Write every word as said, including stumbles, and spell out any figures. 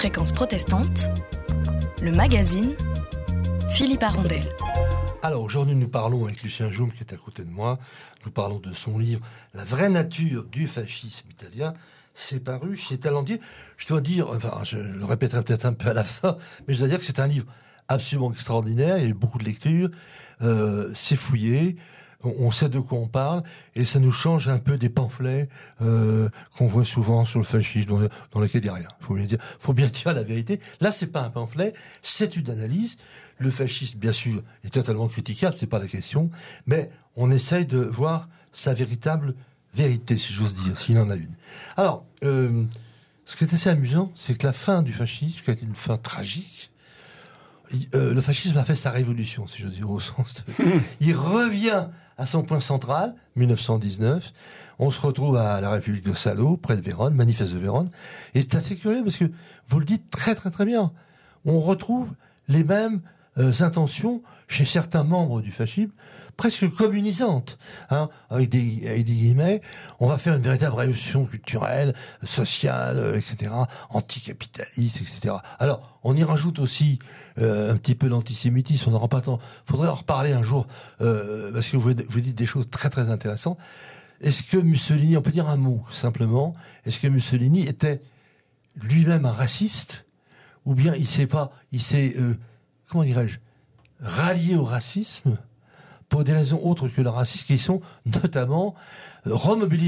Fréquence protestante, le magazine Philippe Arondel. Alors aujourd'hui nous parlons avec Lucien Joume qui est à côté de moi, nous parlons de son livre « La vraie nature du fascisme italien ». C'est paru chez Talendier. Je dois dire, enfin je le répéterai peut-être un peu à la fin, mais je dois dire que c'est un livre absolument extraordinaire, il y a eu beaucoup de lectures, euh, c'est fouillé, on, on sait de quoi on parle, et ça nous change un peu des pamphlets euh, qu'on voit souvent sur le fascisme, dans, dans lesquels il n'y a rien. Faut bien dire, faut bien dire la vérité. Là, c'est pas un pamphlet, c'est une analyse. Le fascisme, bien sûr, est totalement critiquable, c'est pas la question, mais on essaye de voir sa véritable vérité, si j'ose dire, s'il en a une. Alors, euh, ce qui est assez amusant, c'est que la fin du fascisme, qui a été une fin tragique, euh, le fascisme a fait sa révolution, si j'ose dire, au sens de... Il revient à son point central, dix-neuf cent dix-neuf, on se retrouve à la République de Salo, près de Vérone, manifeste de Vérone, et c'est assez curieux, parce que vous le dites très très très bien, on retrouve les mêmes euh, intentions chez certains membres du fascisme, presque communisantes, hein, avec des, avec des guillemets, on va faire une véritable révolution culturelle, sociale, euh, et cetera, anticapitaliste, et cetera. Alors, on y rajoute aussi euh, un petit peu l'antisémitisme, on n'aura pas le temps, faudrait en reparler un jour, euh, parce que vous, vous dites des choses très très intéressantes. Est-ce que Mussolini, on peut dire un mot, simplement, est-ce que Mussolini était lui-même un raciste, ou bien il s'est pas, il s'est, euh, comment dirais-je, rallié au racisme, pour des raisons autres que le racisme, qui sont notamment remobiliser